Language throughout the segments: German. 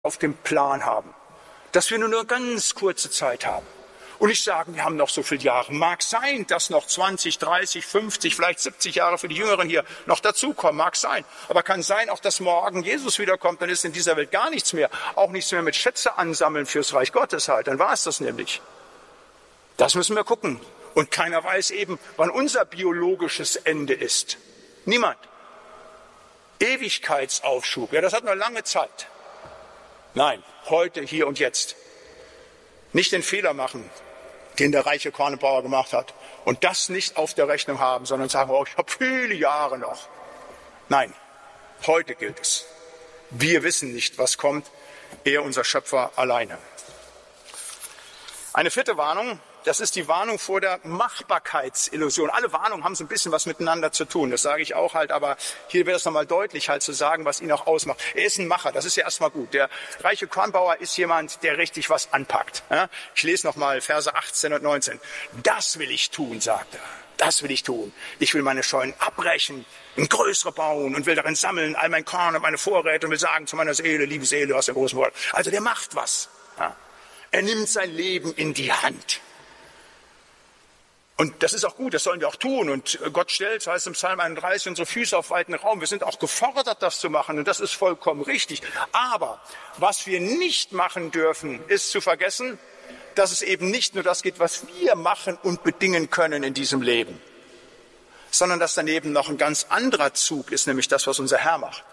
auf dem Plan haben, dass wir nur eine ganz kurze Zeit haben. Und nicht sagen, wir haben noch so viele Jahre. Mag sein, dass noch 20, 30, 50, vielleicht 70 Jahre für die Jüngeren hier noch dazukommen. Mag sein. Aber kann sein auch, dass morgen Jesus wiederkommt, dann ist in dieser Welt gar nichts mehr. Auch nichts mehr mit Schätze ansammeln fürs Reich Gottes halt. Dann war es das nämlich. Das müssen wir gucken. Und keiner weiß eben, wann unser biologisches Ende ist. Niemand. Ewigkeitsaufschub. Ja, das hat noch lange Zeit. Nein, heute, hier und jetzt. Nicht den Fehler machen, den der reiche Kornbauer gemacht hat. Und das nicht auf der Rechnung haben, sondern sagen, oh, ich habe viele Jahre noch. Nein, heute gilt es. Wir wissen nicht, was kommt, er, unser Schöpfer, alleine. Eine vierte Warnung, das ist die Warnung vor der Machbarkeitsillusion. Alle Warnungen haben so ein bisschen was miteinander zu tun, das sage ich auch halt, aber hier wird es nochmal deutlich halt zu sagen, was ihn auch ausmacht. Er ist ein Macher, das ist ja erstmal gut. Der reiche Kornbauer ist jemand, der richtig was anpackt. Ich lese nochmal Verse 18 und 19. Das will ich tun, sagt er. Das will ich tun. Ich will meine Scheunen abbrechen, ein größere bauen und will darin sammeln, all mein Korn und meine Vorräte und will sagen zu meiner Seele, liebe Seele, du hast ein großes Wort. Also der macht was. Er nimmt sein Leben in die Hand. Und das ist auch gut, das sollen wir auch tun. Und Gott stellt, das heißt im Psalm 31, unsere Füße auf weiten Raum. Wir sind auch gefordert, das zu machen. Und das ist vollkommen richtig. Aber was wir nicht machen dürfen, ist zu vergessen, dass es eben nicht nur das geht, was wir machen und bedingen können in diesem Leben, sondern dass daneben noch ein ganz anderer Zug ist, nämlich das, was unser Herr macht.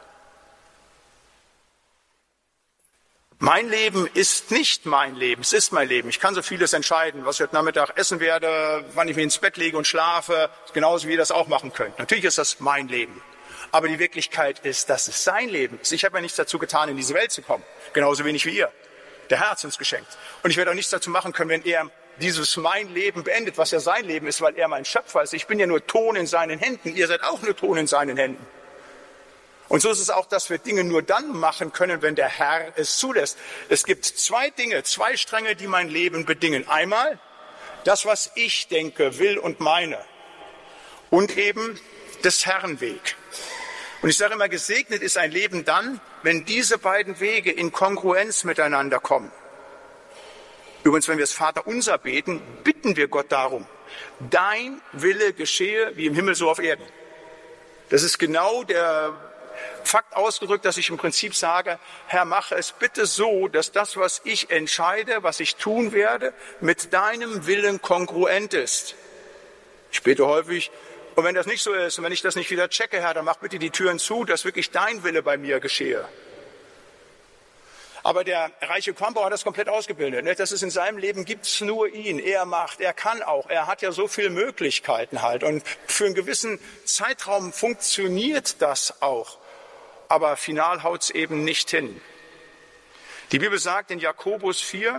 Mein Leben ist nicht mein Leben, es ist mein Leben. Ich kann so vieles entscheiden, was ich heute Nachmittag essen werde, wann ich mich ins Bett lege und schlafe, genauso wie ihr das auch machen könnt. Natürlich ist das mein Leben. Aber die Wirklichkeit ist, dass es sein Leben ist. Ich habe ja nichts dazu getan, in diese Welt zu kommen. Genauso wenig wie ihr. Der Herr hat es uns geschenkt. Und ich werde auch nichts dazu machen können, wenn er dieses mein Leben beendet, was ja sein Leben ist, weil er mein Schöpfer ist. Ich bin ja nur Ton in seinen Händen. Ihr seid auch nur Ton in seinen Händen. Und so ist es auch, dass wir Dinge nur dann machen können, wenn der Herr es zulässt. Es gibt zwei Dinge, zwei Stränge, die mein Leben bedingen. Einmal das, was ich denke, will und meine. Und eben des Herrn Weg. Und ich sage immer, gesegnet ist ein Leben dann, wenn diese beiden Wege in Kongruenz miteinander kommen. Übrigens, wenn wir das Vaterunser beten, bitten wir Gott darum, dein Wille geschehe wie im Himmel so auf Erden. Das ist genau der Fakt ausgedrückt, dass ich im Prinzip sage, Herr, mache es bitte so, dass das, was ich entscheide, was ich tun werde, mit deinem Willen kongruent ist. Ich bete häufig, und wenn das nicht so ist, und wenn ich das nicht wieder checke, Herr, dann mach bitte die Türen zu, dass wirklich dein Wille bei mir geschehe. Aber der reiche Kornbauer hat das komplett ausgebildet. Das ist in seinem Leben, gibt's nur ihn. Er macht, er kann auch. Er hat ja so viele Möglichkeiten halt. Und für einen gewissen Zeitraum funktioniert das auch. Aber final haut's eben nicht hin. Die Bibel sagt in Jakobus 4,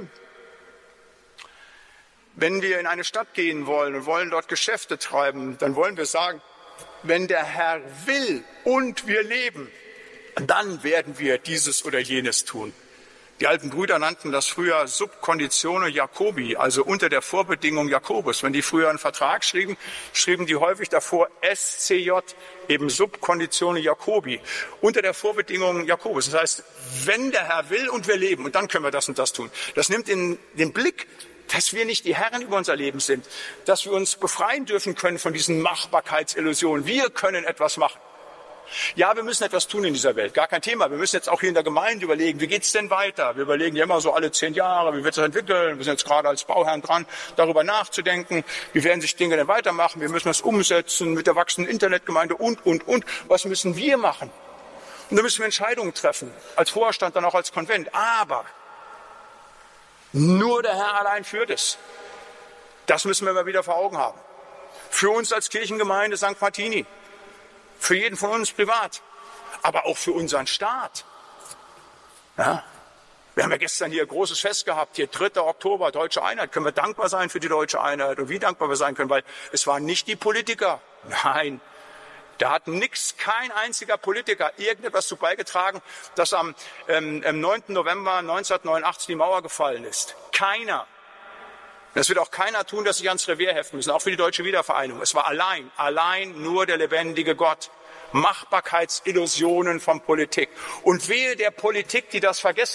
wenn wir in eine Stadt gehen wollen und wollen dort Geschäfte treiben, dann wollen wir sagen, wenn der Herr will und wir leben, dann werden wir dieses oder jenes tun. Die alten Brüder nannten das früher Subconditione Jacobi, also unter der Vorbedingung Jakobus. Wenn die früher einen Vertrag schrieben, schrieben die häufig davor SCJ, eben Subconditione Jacobi, unter der Vorbedingung Jakobus. Das heißt, wenn der Herr will und wir leben, und dann können wir das und das tun. Das nimmt in den Blick, dass wir nicht die Herren über unser Leben sind, dass wir uns befreien dürfen können von diesen Machbarkeitsillusionen. Wir können etwas machen. Ja, wir müssen etwas tun in dieser Welt, gar kein Thema. Wir müssen jetzt auch hier in der Gemeinde überlegen, wie geht's denn weiter? Wir überlegen ja immer so alle 10 Jahre, wie wird es entwickeln? Wir sind jetzt gerade als Bauherren dran, darüber nachzudenken, wie werden sich Dinge denn weitermachen? Wir müssen das umsetzen mit der wachsenden Internetgemeinde und. Was müssen wir machen? Und da müssen wir Entscheidungen treffen, als Vorstand, dann auch als Konvent. Aber nur der Herr allein führt es. Das müssen wir immer wieder vor Augen haben. Für uns als Kirchengemeinde St. Martini. Für jeden von uns privat, aber auch für unseren Staat. Ja, wir haben ja gestern hier ein großes Fest gehabt, hier 3. Oktober, Deutsche Einheit. Können wir dankbar sein für die Deutsche Einheit und wie dankbar wir sein können, weil es waren nicht die Politiker. Nein, da hat kein einziger Politiker irgendetwas zu beigetragen, dass am 9. November 1989 die Mauer gefallen ist. Keiner. Das wird auch keiner tun, dass sich ans Revier heften müssen, auch für die Deutsche Wiedervereinigung. Es war allein nur der lebendige Gott. Machbarkeitsillusionen von Politik. Und wehe der Politik, die das vergessen